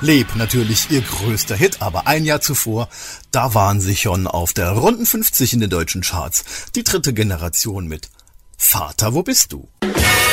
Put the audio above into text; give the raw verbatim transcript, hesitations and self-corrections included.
Leb natürlich ihr größter Hit, aber ein Jahr zuvor, da waren sie schon auf der runden fünfzig in den deutschen Charts. Die dritte Generation mit Vater, wo bist du?